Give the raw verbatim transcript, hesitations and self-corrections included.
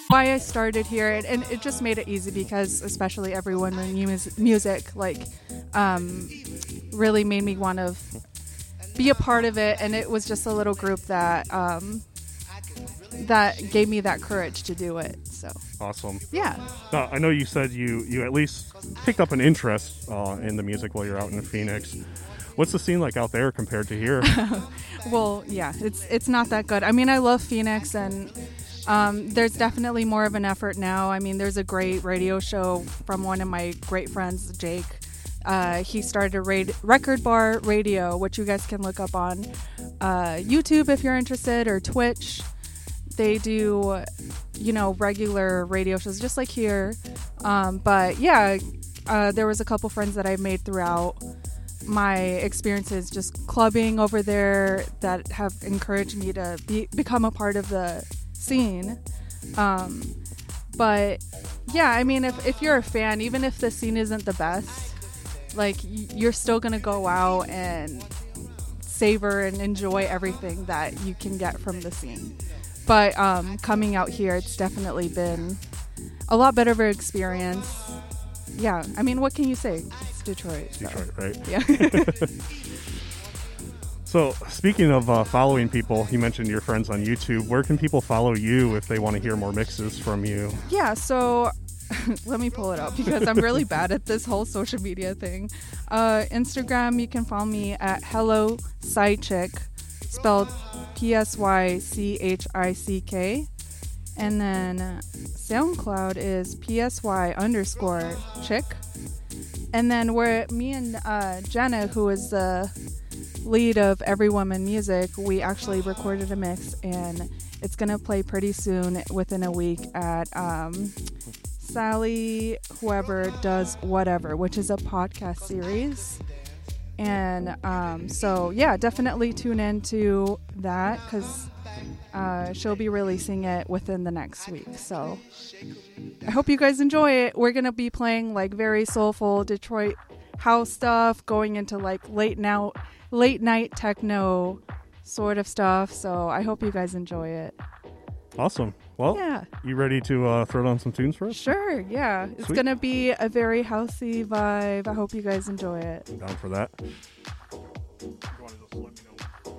why I started here, and, and it just made it easy because especially everyone in mus- music like um, really made me want to be a part of it, and it was just a little group that um, that gave me that courage to do it. So awesome. Yeah. Now, I know you said you, you at least picked up an interest uh, in the music while you're out in Phoenix. What's the scene like out there compared to here? Well, yeah, it's it's not that good. I mean, I love Phoenix, and um, there's definitely more of an effort now. I mean, there's a great radio show from one of my great friends, Jake. Uh, he started a rad- Record Bar Radio, which you guys can look up on uh, YouTube if you're interested, or Twitch. They do, you know, regular radio shows just like here. Um, but yeah, uh, there was a couple friends that I made throughout my experiences just clubbing over there that have encouraged me to be, become a part of the scene. Um, but yeah, I mean, if, if you're a fan, even if the scene isn't the best, like you're still going to go out and savor and enjoy everything that you can get from the scene. But um, coming out here, it's definitely been a lot better of an experience. Yeah, I mean, what can you say? It's Detroit. So. Detroit, right? Yeah. So, speaking of uh, following people, you mentioned your friends on YouTube. Where can people follow you if they want to hear more mixes from you? Yeah, so let me pull it up because I'm really bad at this whole social media thing. Uh, Instagram, you can follow me at Hello Psychick, spelled P S Y C H I C K. And then uh, SoundCloud is P S Y underscore chick. And then we're, me and uh, Jenna, who is the lead of Every Woman Music, we actually recorded a mix, and it's going to play pretty soon, within a week, at um, Sally Whoever Does Whatever, which is a podcast series. And um, so, yeah, definitely tune into that because uh, she'll be releasing it within the next week. So I hope you guys enjoy it. We're going to be playing like very soulful Detroit house stuff, going into like late now, late night techno sort of stuff. So I hope you guys enjoy it. Awesome. Well, yeah. You ready to uh, throw down some tunes for us? Sure, yeah. It's Sweet. going to be a very housey vibe. I hope you guys enjoy it. I'm down for that.